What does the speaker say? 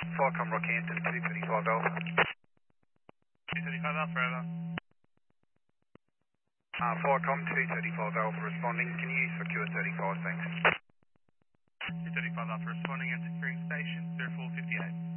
Falcom Rockhampton, 235 Alpha. 235 Alpha, over. Falcom 235 Alpha responding. Can you secure 35, thanks. 235 Alpha responding and securing station 0458.